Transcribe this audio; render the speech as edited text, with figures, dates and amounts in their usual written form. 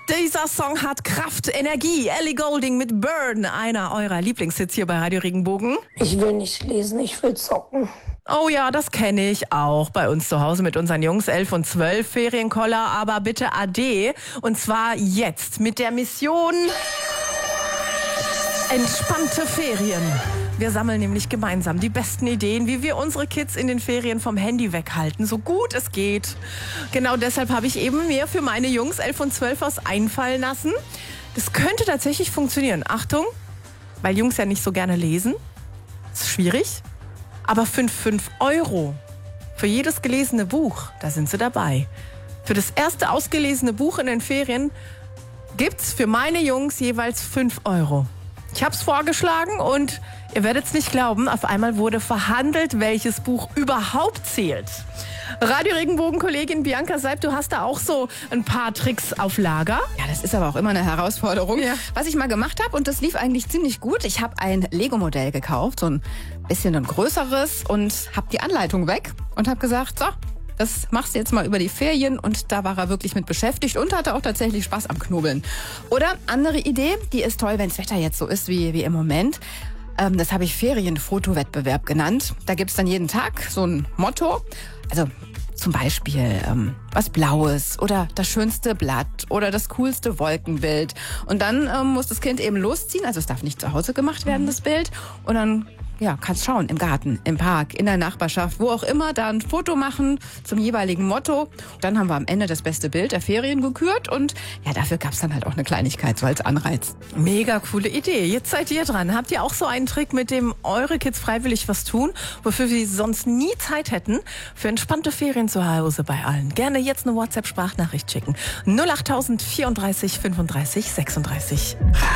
dieser Song hat Kraft, Energie. Ellie Goulding mit Burn, einer eurer Lieblingshits hier bei Radio Regenbogen. Ich will nicht lesen, ich will zocken. Oh ja, das kenne ich auch bei uns zu Hause mit unseren Jungs 11 und 12 Ferienkoller, aber bitte ade. Und zwar jetzt mit der Mission entspannte Ferien. Wir sammeln nämlich gemeinsam die besten Ideen, wie wir unsere Kids in den Ferien vom Handy weghalten, so gut es geht. Genau deshalb habe ich eben mir für meine Jungs 11 und 12 was einfallen lassen. Das könnte tatsächlich funktionieren. Achtung, weil Jungs ja nicht so gerne lesen. Ist schwierig. Aber 5 Euro für jedes gelesene Buch, da sind sie dabei. Für das erste ausgelesene Buch in den Ferien gibt's für meine Jungs jeweils 5 Euro. Ich habe es vorgeschlagen und ihr werdet es nicht glauben, auf einmal wurde verhandelt, welches Buch überhaupt zählt. Radio Regenbogen-Kollegin Bianca Seib, du hast da auch so ein paar Tricks auf Lager. Ja, das ist aber auch immer eine Herausforderung. Ja. Was ich mal gemacht habe, und das lief eigentlich ziemlich gut, ich habe ein Lego-Modell gekauft, so ein bisschen ein größeres, und habe die Anleitung weg und habe gesagt, so, das machst du jetzt mal über die Ferien, und da war er wirklich mit beschäftigt und hatte auch tatsächlich Spaß am Knubbeln. Oder andere Idee, die ist toll, wenn das Wetter jetzt so ist wie im Moment. Das habe ich Ferienfotowettbewerb genannt. Da gibt's dann jeden Tag so ein Motto. Also zum Beispiel was Blaues oder das schönste Blatt oder das coolste Wolkenbild. Und dann muss das Kind eben losziehen. Also es darf nicht zu Hause gemacht werden, das Bild. Und dann kannst schauen, im Garten, im Park, in der Nachbarschaft, wo auch immer, da ein Foto machen zum jeweiligen Motto. Dann haben wir am Ende das beste Bild der Ferien gekürt, und ja, dafür gab's dann halt auch eine Kleinigkeit so als Anreiz. Mega coole Idee. Jetzt seid ihr dran. Habt ihr auch so einen Trick, mit dem eure Kids freiwillig was tun, wofür sie sonst nie Zeit hätten? Für entspannte Ferien zu Hause bei allen. Gerne jetzt eine WhatsApp-Sprachnachricht schicken. 08000 34 35 36.